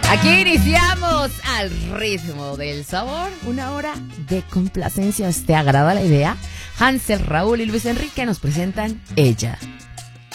Aquí iniciamos al ritmo del sabor, una hora de complacencia. ¿Te agrada la idea? Hansel, Raúl y Luis Enrique nos presentan Ella.